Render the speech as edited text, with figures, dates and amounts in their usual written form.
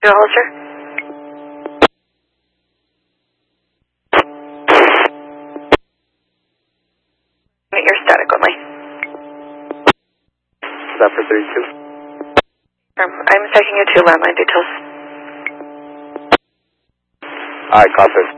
Hollister? You're static only. Is that for 32? I'm checking your 2 landline details. Alright, copy.